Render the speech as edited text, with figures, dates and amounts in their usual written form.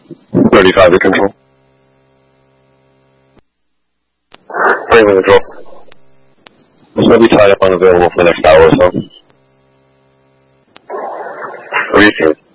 35 to control. Franklin control. This will be tied up unavailable for the next hour or so. What do you think?